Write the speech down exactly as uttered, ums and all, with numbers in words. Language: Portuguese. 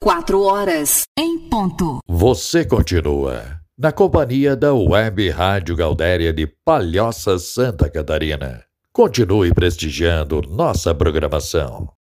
Quatro horas em ponto. Você continua na companhia da Web Rádio Gaudéria de Palhoça, Santa Catarina. Continue prestigiando nossa programação.